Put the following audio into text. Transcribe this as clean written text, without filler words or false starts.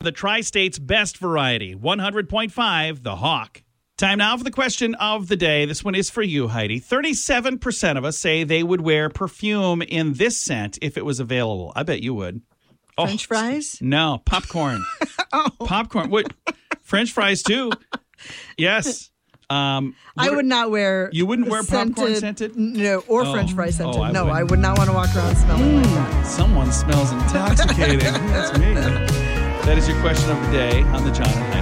The Tri-State's best variety, 100.5, The Hawk. Time now for the question of the day. This one is for you, Heidi. 37% of us say they would wear perfume in this scent if it was available. I bet you would. French fries? No, popcorn. Popcorn. What? French fries too. Yes. I would not wear. You wouldn't wear popcorn scented? No, or French fry scented. I would not want to walk around smelling like that. Someone smells intoxicating. That's me. That is your question of the day on the John and Heidi